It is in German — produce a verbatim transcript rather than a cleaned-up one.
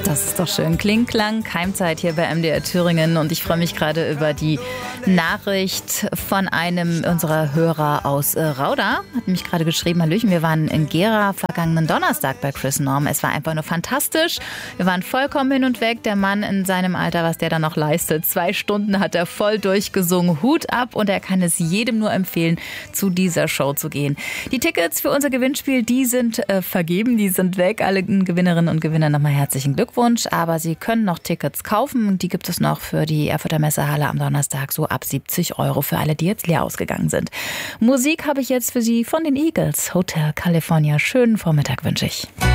Das ist doch schön. Kling, Klang, Keimzeit hier bei M D R Thüringen. Und ich freue mich gerade über die Nachricht von einem unserer Hörer aus äh, Rauda. Hat mich gerade geschrieben, Hallöchen, wir waren in Gera vergangenen Donnerstag bei Chris Norm. Es war einfach nur fantastisch. Wir waren vollkommen hin und weg. Der Mann in seinem Alter, was der da noch leistet. Zwei Stunden hat er voll durchgesungen. Hut ab, und er kann es jedem nur empfehlen, zu dieser Show zu gehen. Die Tickets für unser Gewinnspiel, die sind äh, vergeben, die sind weg. Alle Gewinnerinnen und Gewinner nochmal herzlichen Glückwunsch. Aber Sie können noch Tickets kaufen. Die gibt es noch für die Erfurter Messehalle am Donnerstag, so ab siebzig Euro für alle, die jetzt leer ausgegangen sind. Musik habe ich jetzt für Sie von den Eagles. Hotel California. Schönen Vormittag wünsche ich.